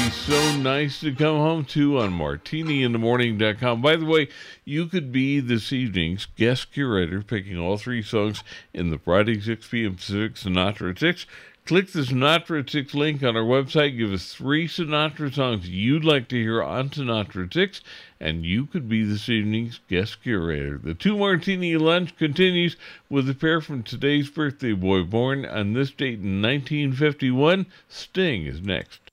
be so nice to come home to on martiniinthemorning.com. By the way, you could be this evening's guest curator, picking all three songs in the Friday 6 p.m. Pacific Sinatra at 6. Click the Sinatra at 6 link on our website. Give us 3 Sinatra songs you'd like to hear on Sinatra at 6, and you could be this evening's guest curator. The Two Martini Lunch continues with a pair from today's birthday boy born on this date in 1951. Sting is next.